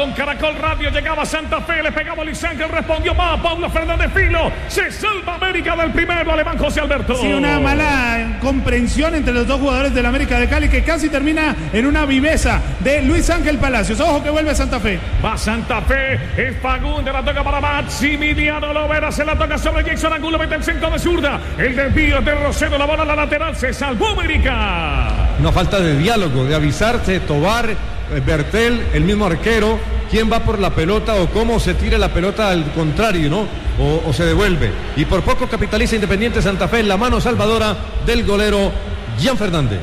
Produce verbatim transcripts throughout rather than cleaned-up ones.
con Caracol Radio. Llegaba Santa Fe, le pegaba Luis Ángel, respondió más Pablo Fernández Filo. Se salva América del primero, alemán José Alberto. Sí, una mala comprensión entre los dos jugadores del América de Cali que casi termina en una viveza de Luis Ángel Palacios. Ojo que vuelve Santa Fe. Va Santa Fe, es Fagundes, la toca para Maximiliano Lovera, se la toca sobre Jason Angulo, mete el centro de zurda. El desvío de Rosero, la bola a la lateral, se salvó América. Una falta de diálogo, de avisarse, Tobar, Bertel, el mismo arquero, quién va por la pelota o cómo se tira la pelota al contrario, ¿no? O, o se devuelve. Y por poco capitaliza Independiente Santa Fe en la mano salvadora del golero Gian Fernández.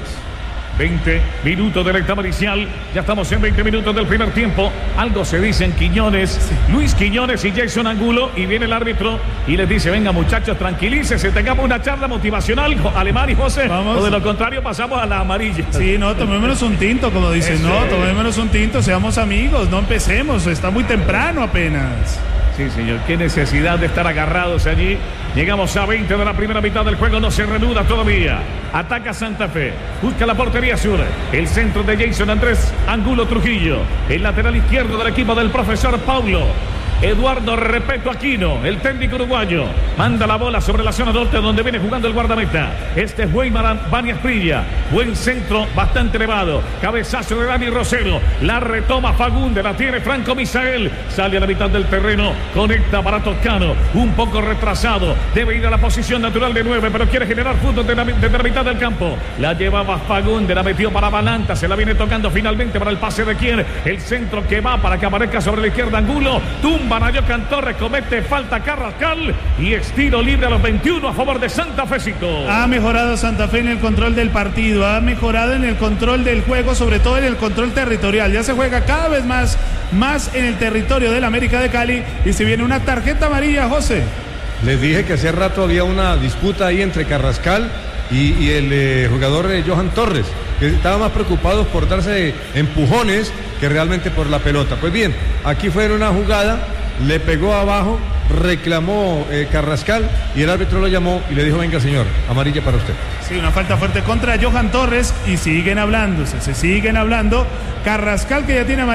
veinte minutos de la etapa inicial. Ya estamos en veinte minutos del primer tiempo. Algo se dice en Quiñones, sí. Luis Quiñones y Jason Angulo. Y viene el árbitro y les dice: venga, muchachos, tranquilícense, tengamos una charla motivacional, Alemán y José. Vamos. O de lo contrario pasamos a la amarilla. Sí, no, tomémonos un tinto, como dicen. Ese... No, tomémonos un tinto, seamos amigos, no empecemos, está muy temprano apenas. Sí, señor, qué necesidad de estar agarrados allí. Llegamos a veinte de la primera mitad del juego, no se reanuda todavía. Ataca Santa Fe, busca la portería sur. El centro de Jason Andrés Angulo Trujillo. El lateral izquierdo del equipo del profesor Paulo Eduardo Repeto Aquino, el técnico uruguayo. Manda la bola sobre la zona norte donde viene jugando el guardameta. Este es Weimar Bani Asprilla. Buen centro, bastante elevado. Cabezazo de Dani Rosero. La retoma Fagundes, la tiene Franco Misael. Sale a la mitad del terreno, conecta para Toscano. Un poco retrasado, debe ir a la posición natural de nueve, pero quiere generar fútbol desde la, desde la mitad del campo. La llevaba Fagundes, la metió para Balanta. Se la viene tocando finalmente para el pase de quien. El centro que va para que aparezca sobre la izquierda Angulo. Tumba Banayo Cantorres, comete falta Carrascal y estiro libre a los veintiuno a favor de Santa Fecito. Ha mejorado Santa Fe en el control del partido, ha mejorado en el control del juego, sobre todo en el control territorial. Ya se juega cada vez más, más en el territorio del América de Cali y se viene una tarjeta amarilla, José. Les dije que hace rato había una disputa ahí entre Carrascal y, y el eh, jugador eh, Johan Torres, que estaban más preocupados por darse empujones que realmente por la pelota. Pues bien, aquí fue una jugada, le pegó abajo, reclamó eh, Carrascal y el árbitro lo llamó y le dijo: venga señor, amarilla para usted. Sí, una falta fuerte contra Johan Torres y siguen hablándose, se siguen hablando. Carrascal, que ya tiene amarilla.